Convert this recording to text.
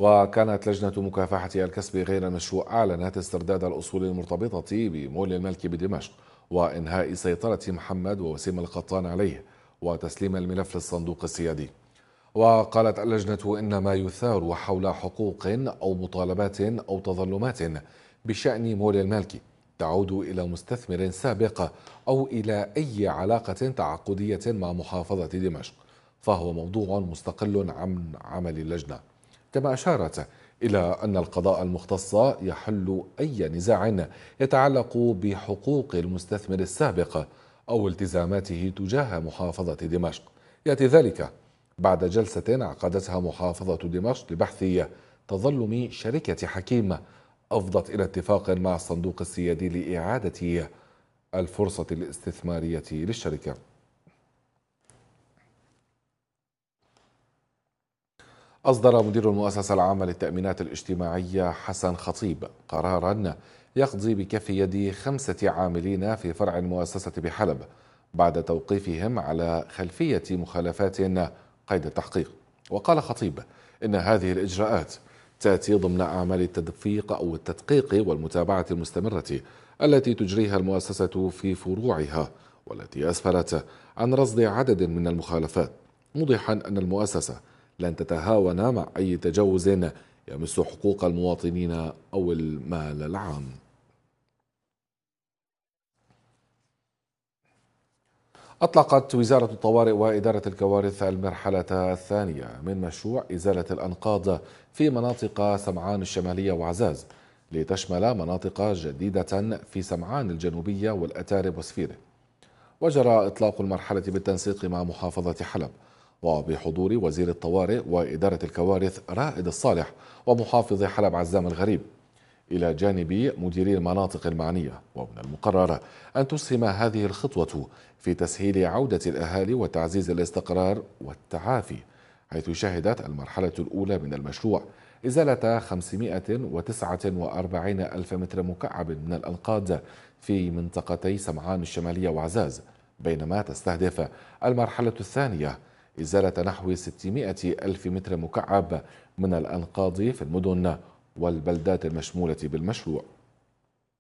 وكانت لجنة مكافحة الكسب غير المشروع أعلنت استرداد الأصول المرتبطة بمول الملك بدمشق وإنهاء سيطرة محمد ووسيم القطان عليه وتسليم الملف للصندوق السيادي. وقالت اللجنة إن ما يثار حول حقوق أو مطالبات أو تظلمات بشأن مول المالكي تعود إلى مستثمر سابق أو إلى أي علاقة تعاقدية مع محافظة دمشق، فهو موضوع مستقل عن عمل اللجنة. كما أشارت إلى أن القضاء المختص يحل أي نزاع يتعلق بحقوق المستثمر السابق أو التزاماته تجاه محافظة دمشق. يأتي ذلك بعد جلسة عقدتها محافظة دمشق لبحث تظلم شركة حكيم أفضت إلى اتفاق مع الصندوق السيادي لإعادة الفرصة الاستثمارية للشركة. أصدر مدير المؤسسة العامة للتأمينات الاجتماعية حسن خطيب قراراً يقضي بكف يد 5 عاملين في فرع المؤسسة بحلب بعد توقيفهم على خلفية مخالفات قيد التحقيق. وقال خطيب إن هذه الإجراءات تأتي ضمن أعمال التدقيق أو التدقيق والمتابعة المستمرة التي تجريها المؤسسة في فروعها، والتي أسفرت عن رصد عدد من المخالفات، موضحا أن المؤسسة لن تتهاون مع أي تجاوز يمس حقوق المواطنين أو المال العام. أطلقت وزارة الطوارئ وإدارة الكوارث المرحلة الثانية من مشروع إزالة الأنقاض في مناطق سمعان الشمالية وعزاز، لتشمل مناطق جديدة في سمعان الجنوبية والأتارب وسفيرة. وجرى إطلاق المرحلة بالتنسيق مع محافظة حلب وبحضور وزير الطوارئ وإدارة الكوارث رائد الصالح ومحافظ حلب عزام الغريب، إلى جانب مديري المناطق المعنية. ومن المقرر أن تسهم هذه الخطوة في تسهيل عودة الأهالي وتعزيز الاستقرار والتعافي، حيث شهدت المرحلة الأولى من المشروع إزالة 549 ألف متر مكعب من الأنقاض في منطقتي سمعان الشمالية وعزاز، بينما تستهدف المرحلة الثانية إزالة نحو 600 ألف متر مكعب من الأنقاض في المدن والبلدات المشمولة بالمشروع.